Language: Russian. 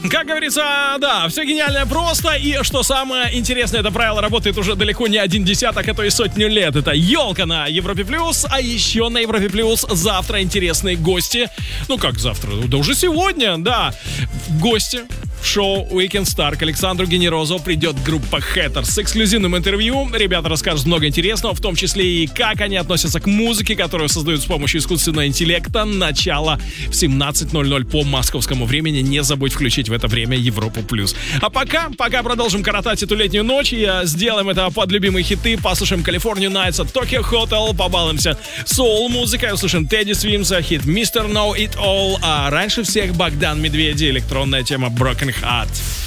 Как говорится, да, все гениально просто. И что самое интересное, это правило работает уже далеко не один десяток, а то и сотню лет. Это елка на Европе Плюс, а еще на Европе Плюс завтра интересные гости. Ну как завтра? Да уже сегодня, да. Гости в шоу Weekend Star к Александру Генерозову придет группа Hatters с эксклюзивным интервью. Ребята расскажут много интересного, в том числе и как они относятся к музыке, которую создают с помощью искусственного интеллекта. Начало в 17:00 по московскому времени. Не забудь включить в это время Европу Плюс. А пока продолжим коротать эту летнюю ночь и сделаем это под любимые хиты. Послушаем California Nights от Tokyo Hotel, побалуемся соул-музыкой, услышим Тедди Свимса, хит Mr. Know It All, а раньше всех Богдан Медведи, электронная тема Broken Heart.